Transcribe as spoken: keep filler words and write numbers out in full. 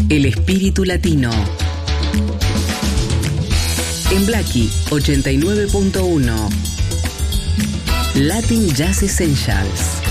El espíritu latino. En Blackie ochenta y nueve punto uno. Latin Jazz Essentials.